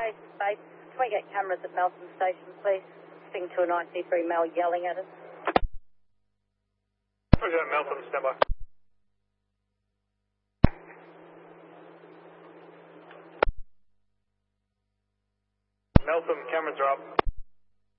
Station Space. Can we get cameras at Melton Station, please? Sing to a 93 male yelling at us. Roger, Melton, stand by. Melton, cameras are up.